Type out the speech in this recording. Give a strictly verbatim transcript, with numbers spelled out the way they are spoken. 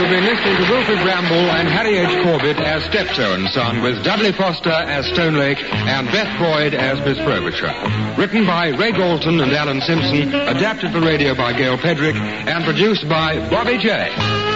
You've been listening to Wilfred Bramble and Harry H. Corbett as Steptoe and Son, with Dudley Foster as Stone Lake and Beth Boyd as Miss Frobisher. Written by Ray Galton and Alan Simpson, adapted for radio by Gail Pedrick, and produced by Bobby J.